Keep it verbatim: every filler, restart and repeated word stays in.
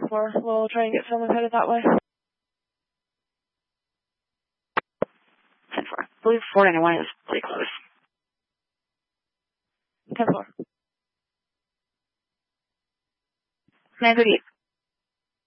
four. We'll try and get someone headed that way. ten four. I believe four ninety-one is pretty close. ten four. nine thirty-eight.